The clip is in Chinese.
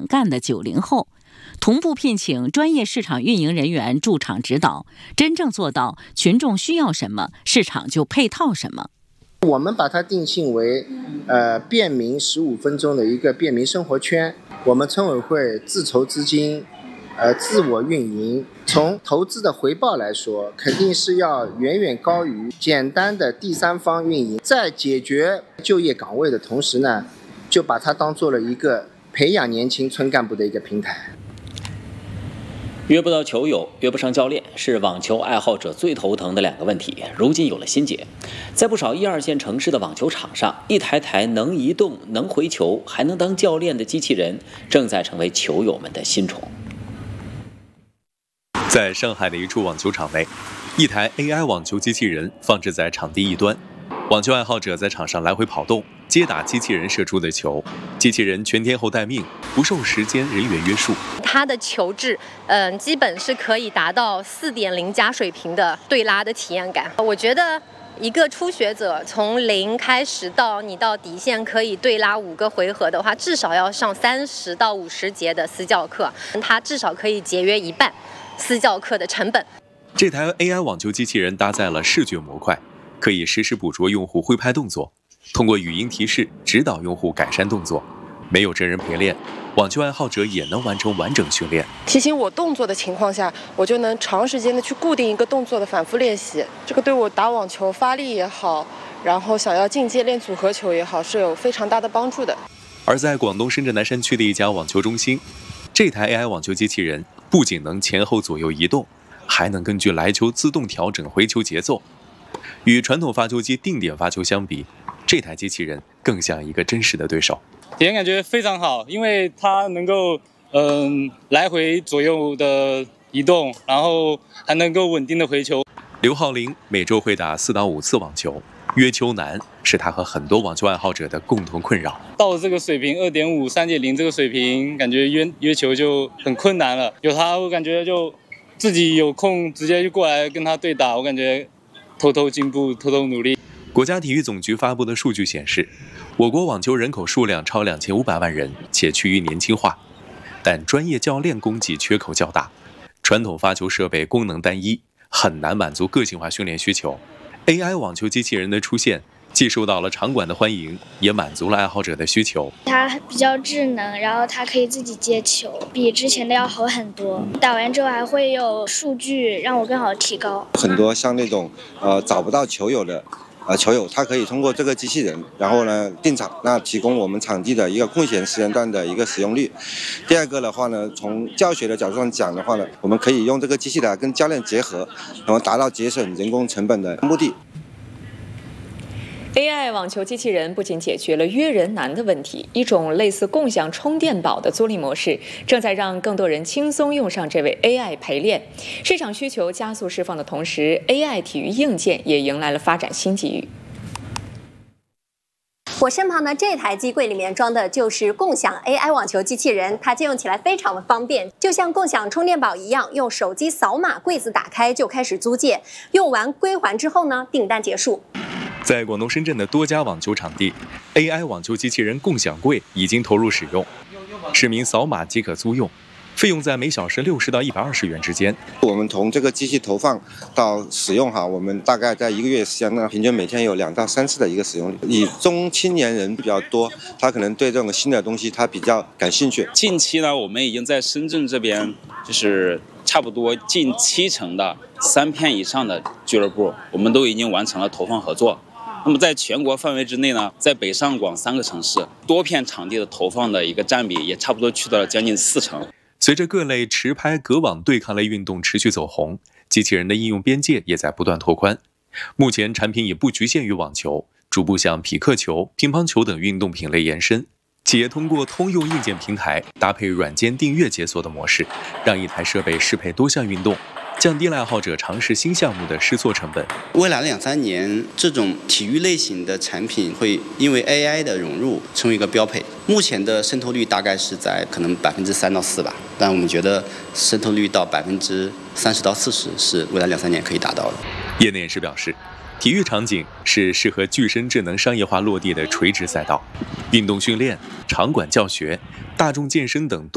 干的90后，同步聘请专业市场运营人员驻场指导，真正做到群众需要什么，市场就配套什么。 我们把它定性为便民15分钟的一个便民生活圈。我们村委会自筹资金，自我运营。从投资的回报来说，肯定是要远远高于简单的第三方运营。在解决就业岗位的同时呢，就把它当做了一个培养年轻村干部的一个平台。 约不到球友，约不上教练，是网球爱好者最头疼的2个问题。如今有了新解，在不少1、2线城市的网球场上，一台台能移动、能回球、还能当教练的机器人，正在成为球友们的新宠。 在上海的一处网球场内，一台 AI 网球机器人放置在场地一端，网球爱好者在场上来回跑动，接打机器人射出的球。机器人全天候待命，不受时间、人员约束。 它的球质，基本是可以达到4.0加水平的对拉的体验感。我觉得一个初学者从0开始到你到底线可以对拉5个回合的话，至少要上30到50节的私教课，它至少可以节约1半私教课的成本。 这台 AI 网球机器人搭载了视觉模块，可以实时捕捉用户挥拍动作，通过语音提示指导用户改善动作。没有真人陪练，网球爱好者也能完成完整训练。 提醒我动作的情况下，我就能长时间的去固定一个动作的反复练习。这个对我打网球发力也好，然后想要进阶练组合球也好，是有非常大的帮助的。 而在广东深圳南山区的一家网球中心，这台 AI 网球机器人不仅能前后左右移动，还能根据来球自动调整回球节奏。与传统发球机定点发球相比，这台机器人更像一个真实的对手。 体验感觉非常好，因为它能够来回左右的移动，然后还能够稳定的回球。 刘浩林每周会打4到5次网球，约球难是他和很多网球爱好者的共同困扰。 到了这个水平2.5、3.0这个水平，感觉约球就很困难了。有他，我感觉就自己有空直接就过来跟他对打，我感觉偷偷进步，偷偷努力。 国家体育总局发布的数据显示，我国网球人口数量超2500万人，且趋于年轻化，但专业教练供给缺口较大，传统发球设备功能单一，很难满足个性化训练需求。AI 网球机器人的出现，既受到了场馆的欢迎，也满足了爱好者的需求。 它比较智能，然后它可以自己接球，比之前的要好很多。打完之后还会有数据，让我更好提高。 很多像那种找不到球友的球友，他可以通过这个机器人，然后呢定场，那提供我们场地的一个空闲时间段的一个使用率。第二个的话呢，从教学的角度上讲的话呢，我们可以用这个机器来跟教练结合，然后达到节省人工成本的目的。 AI 网球机器人不仅解决了约人难的问题，一种类似共享充电宝的租赁模式正在让更多人轻松用上这位 AI 陪练。市场需求加速释放的同时， AI 体育硬件也迎来了发展新机遇。 我身旁的这台机柜里面装的就是共享 AI 网球机器人，它借用起来非常的方便，就像共享充电宝一样，用手机扫码，柜子打开就开始租借，用完归还之后呢，订单结束。 在广东深圳的多家网球场地， AI 网球机器人共享柜已经投入使用，市民扫码即可租用，费用在每小时60到120元之间。 我们从这个机器投放到使用我们大概在1个月时间呢，平均每天有2到3次的一个使用率。以中青年人比较多，他可能对这种新的东西他比较感兴趣。 近期呢，我们已经在深圳这边就是差不多近70%的3片以上的俱乐部，我们都已经完成了投放合作。那么在全国范围之内呢，在北上广3个城市，多片场地的投放的一个占比也差不多去到了将近40%。 随着各类持拍、隔网对抗类运动持续走红，机器人的应用边界也在不断拓宽。目前产品已不局限于网球，逐步向匹克球、乒乓球等运动品类延伸。企业通过通用硬件平台搭配软件订阅解锁的模式，让一台设备适配多项运动，降低了爱好者尝试新项目的试错成本。 未来2、3年，这种体育类型的产品会因为 AI 的融入成为一个标配。目前的渗透率大概是在可能3%到4%吧，但我们觉得渗透率到30%到40%是未来2、3年可以达到的。 业内人士表示，体育场景是适合具身智能商业化落地的垂直赛道，运动训练、场馆教学、大众健身等